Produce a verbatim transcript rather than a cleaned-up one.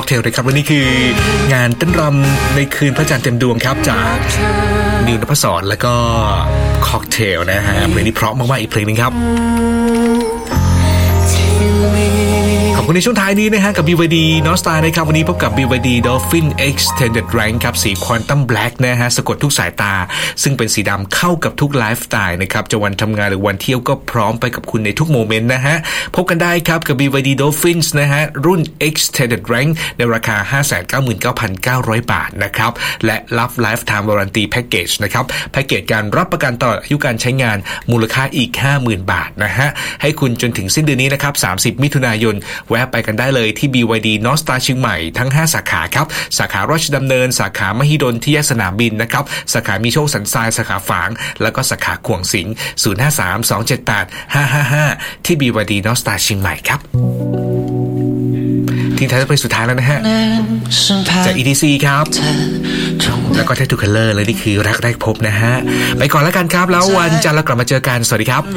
เทลนะครับวันนี้คืองานเต้นรำในคืนพระจันทร์เต็มดวงครับจากนิวนพศรและก็ค็อกเทลนะฮะเพลงนี้เพราะมากๆอีกเพลงนึงครับขอบคุณในช่วงท้ายนี้นะฮะกับ บี วาย ดี Nostar นะครับวันนี้พบกับ บี วาย ดี Dolphin Extended Range ครับสี Quantum Black นะฮะสะกดทุกสายตาซึ่งเป็นสีดำเข้ากับทุกไลฟ์สไตล์นะครับจะวันทำงานหรือวันเที่ยวก็พร้อมไปกับคุณในทุกโมเมนต์นะฮะพบกันได้ครับกับ บี วาย ดี Dolphins นะฮะรุ่น Extended Range ในราคา ห้าแสนเก้าหมื่นเก้าพันเก้าร้อย บาทนะครับและรับ Lifetime Warranty Package นะครับแพ็กเกจการรับประกันตลอดอายุการใช้งานมูลค่าอีก ห้าหมื่น บาทนะฮะให้คุณจนถึงสิ้นเดือนนี้นะครับสามสิบมิถุนายนแวะไปกันได้เลยที่ บี วาย ดี Nostar เชียงใหม่ทั้งห้าสาขาครับสาขาราชดำเนินสาขามหิดลที่แยกสนามบินนะครับสาขามีโชคสันทรายสาขาฝางแล้วก็สาขาขวงสิงห์ศูนย์ ห้า สาม สอง เจ็ด แปด ห้า ห้า ห้าที่ บี วาย ดี Nostar เชียงใหม่ครับทิ้งท้ายไปสุดท้ายแล้วนะฮะจาก อี ที ซี ครับแล้วก็ Tattoo Color เลยนี่คือรักแรกพบนะฮะไปก่อนแล้วกันครับแล้ววันจันทร์เรากลับมาเจอกันสวัสดีครับ